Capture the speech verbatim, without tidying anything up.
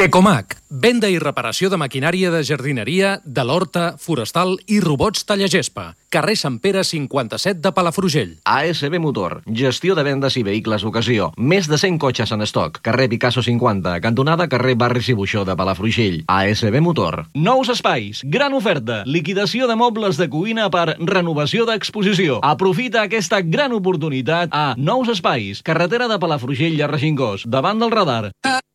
Tecomac, venda i reparació de maquinària de jardineria, de l'horta, forestal i robots tallagespa. Carrer Sant Pere cinquanta-set de Palafrugell. A S B Motor, gestió de vendes i vehicles d'ocasió. Més de cent cotxes en estoc. Carrer Picasso cinquanta, cantonada carrer Barris i Buixó de Palafrugell. A S B Motor. Nous espais, gran oferta, liquidació de mobles de cuina per renovació d'exposició. Aprofita aquesta gran oportunitat a Nous Espais, carretera de Palafrugell a Regingós, davant del radar.